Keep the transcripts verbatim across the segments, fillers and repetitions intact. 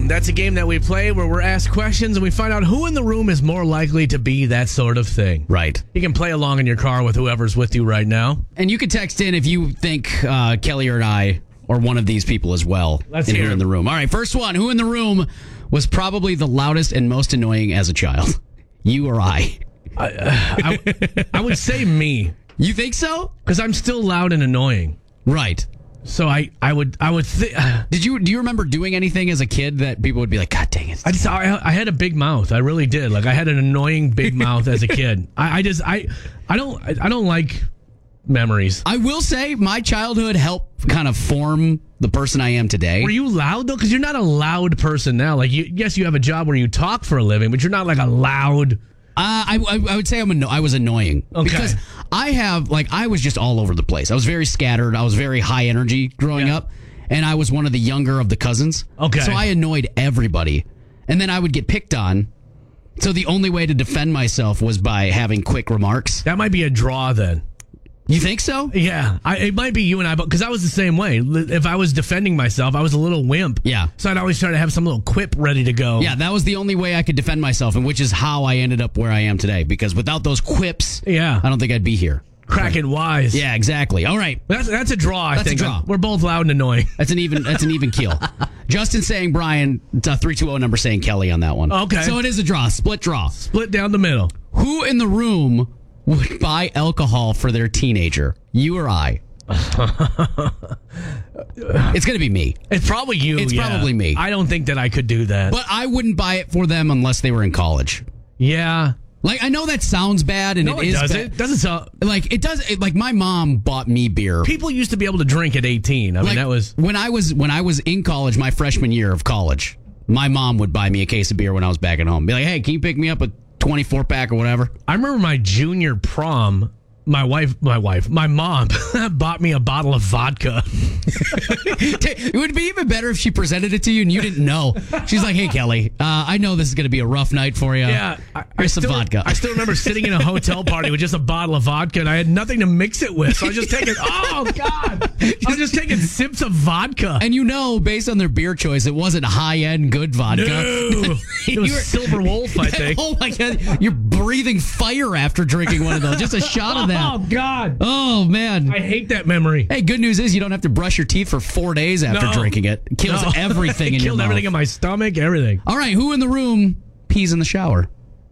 Room. That's a game that we play where we're asked questions and we find out who in the room is more likely to be that sort of thing. Right. You can play along in your car with whoever's with you right now. And you can text in if you think uh, Kelly or I or one of these people as well. Let's in hear here in it. the room. All right, first one. Who in the room was probably the loudest and most annoying as a child? You or I? I, uh, I, I would say me. You think so? Because I'm still loud and annoying. Right. So I, I would I would think. Did you do you remember doing anything as a kid that people would be like, God dang it? I just I, I had a big mouth. I really did. Like I had an annoying big mouth as a kid. I, I just I I don't I don't like memories. I will say my childhood helped kind of form the person I am today. Were you loud though? Because you're not a loud person now. Like you, yes, you have a job where you talk for a living, but you're not like a loud. Uh, I, I I would say I'm anno- I was annoying Okay. because I have like I was just all over the place. I was very scattered. I was very high energy growing Yeah. up, and I was one of the younger of the cousins. Okay. So I annoyed everybody, and then I would get picked on. So the only way to defend myself was by having quick remarks. That might be a draw then. You think so? Yeah, I, it might be you and I, because I was the same way. If I was defending myself, I was a little wimp. Yeah. So I'd always try to have some little quip ready to go. Yeah, that was the only way I could defend myself, and which is how I ended up where I am today. Because without those quips, Yeah. I don't think I'd be here. Cracking wise. Yeah, exactly. All right. That's that's a draw, I That's a think. draw. We're both loud and annoying. That's an even. That's an even keel. Justin saying Brian. It's a three two zero number saying Kelly on that one. Okay. So it is a draw. Split draw. Split down the middle. Who in the room would buy alcohol for their teenager? You or I? It's going to be me. It's probably you. It's yeah. probably me. I don't think that I could do that. But I wouldn't buy it for them unless they were in college. Yeah. Like, I know that sounds bad, and No, it it is doesn't. bad. It doesn't sound. Like, it does. It, like, my mom bought me beer. People used to be able to drink at eighteen. I mean, Like, that was. when I was when I was in college, my freshman year of college. My mom would buy me a case of beer when I was back at home. Be like, "Hey, can you pick me up a twenty-four pack or whatever?" I remember my junior prom. My wife, my wife, my mom bought me a bottle of vodka. It would be even better if she presented it to you and you didn't know. She's like, "Hey, Kelly, uh, I know this is going to be a rough night for you. Yeah, I, here's I some still, vodka." I still remember sitting in a hotel party with just a bottle of vodka, and I had nothing to mix it with. So I was just taking. Oh God! I was just taking sips of vodka. And you know, based on their beer choice, it wasn't high end good vodka. No, it You was were- Silver Wolf, I think. Oh my God, you're breathing fire after drinking one of those. Just a shot of that. Oh God! Oh man. I hate that memory. Hey, good news is you don't have to brush your teeth for four days after No. drinking it. It kills No. everything it in your killed mouth. everything in my stomach. Everything. All right, who in the room pees in the shower?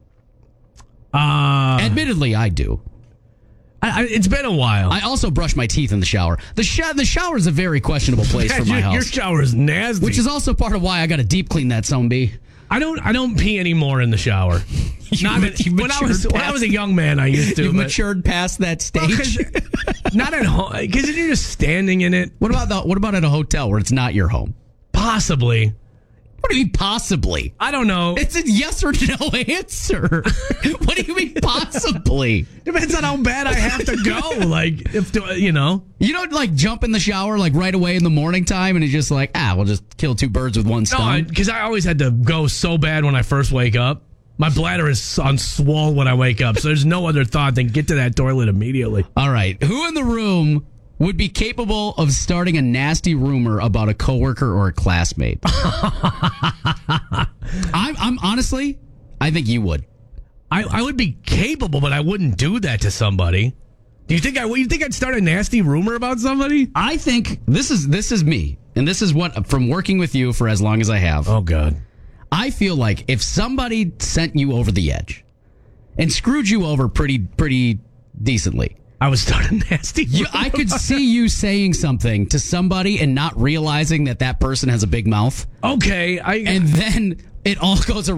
Uh, Admittedly, I do. I, I, it's been a while. I also brush my teeth in the shower. The sh- the shower is a very questionable place for my your, house, your shower is nasty. which is also part of why I got to deep clean that zombie. I don't. I don't pee anymore in the shower. Not ma- that- you've when I was matured when I past- was a young man. I used to. You've but- matured past that Well, stage. 'cause- not at home because you're just standing in it. What about the, what about at a hotel where it's not your home? Possibly. What do you mean possibly? I don't know. It's a yes or no answer. What do you mean possibly? Depends on how bad I have to go. Like if the- you know. You don't like jump in the shower like right away in the morning time and it's just like, ah, we'll just kill two birds with one No, stone. because I, I always had to go so bad when I first wake up. My bladder is on swole when I wake up, so there's no other thought than get to that toilet immediately. All right. Who in the room would be capable of starting a nasty rumor about a coworker or a classmate? I'm, I'm honestly, I think you would. I, I would be capable, but I wouldn't do that to somebody. Do you think I? You think I'd start a nasty rumor about somebody? I think this is this is me, and this is what from working with you for as long as I have. Oh God. I feel like if somebody sent you over the edge and screwed you over pretty pretty decently, I would start a nasty rumor. you, I could see you saying something to somebody and not realizing that that person has a big mouth, Okay, I and then it all goes around.